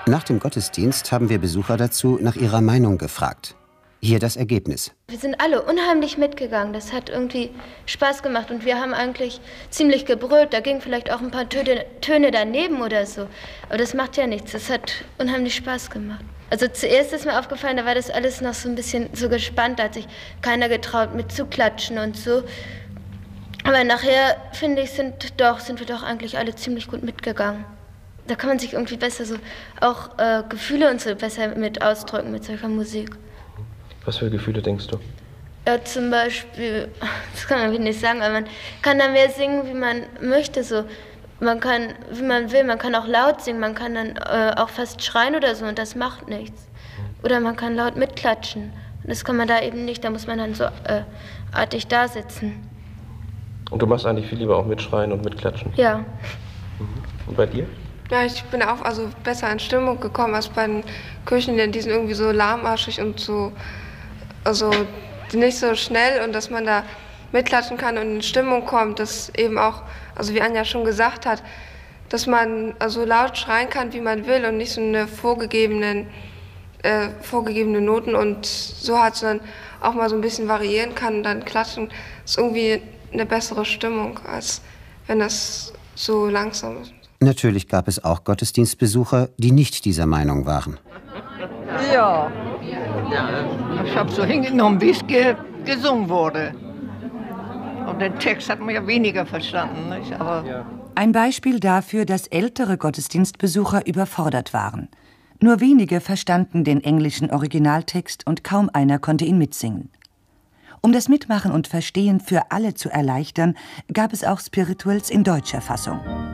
Nach dem Gottesdienst haben wir Besucher dazu nach ihrer Meinung gefragt. Hier das Ergebnis. Wir sind alle unheimlich mitgegangen. Das hat irgendwie Spaß gemacht und wir haben eigentlich ziemlich gebrüllt. Da gingen vielleicht auch ein paar Töne daneben oder so. Aber das macht ja nichts. Das hat unheimlich Spaß gemacht. Also zuerst ist mir aufgefallen, da war das alles noch so ein bisschen so gespannt. Da hat sich keiner getraut mitzuklatschen und so. Aber nachher, finde ich, sind wir doch eigentlich alle ziemlich gut mitgegangen. Da kann man sich irgendwie besser so auch Gefühle und so besser mit ausdrücken mit solcher Musik. Was für Gefühle denkst du? Ja, zum Beispiel, das kann man nicht sagen, aber man kann da mehr singen, wie man möchte. So. Man kann, wie man will, man kann auch laut singen, man kann dann auch fast schreien oder so und das macht nichts. Oder man kann laut mitklatschen. Und das kann man da eben nicht, da muss man dann so artig da sitzen. Und du machst eigentlich viel lieber auch mitschreien und mitklatschen? Ja. Und bei dir? Ja, ich bin auch besser in Stimmung gekommen als bei den Kirchenliedern. Die sind irgendwie so lahmarschig und so, also nicht so schnell und dass man da mitklatschen kann und in Stimmung kommt, dass eben auch, also wie Anja schon gesagt hat, dass man so laut schreien kann, wie man will und nicht so eine vorgegebene Noten und so hat, sondern auch mal so ein bisschen variieren kann und dann klatschen, ist irgendwie eine bessere Stimmung, als wenn das so langsam ist. Natürlich gab es auch Gottesdienstbesucher, die nicht dieser Meinung waren. Ja, ich habe so hingenommen, wie es gesungen wurde. Und den Text hat man ja weniger verstanden. Nicht? Aber ein Beispiel dafür, dass ältere Gottesdienstbesucher überfordert waren. Nur wenige verstanden den englischen Originaltext und kaum einer konnte ihn mitsingen. Um das Mitmachen und Verstehen für alle zu erleichtern, gab es auch Spirituals in deutscher Fassung.